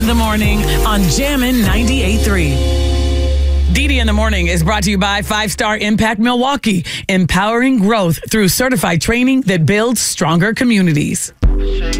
The morning on Jammin' 98.3. Dee Dee in the Morning is brought to you by 5-Star Impact Milwaukee, empowering growth through certified training that builds stronger communities.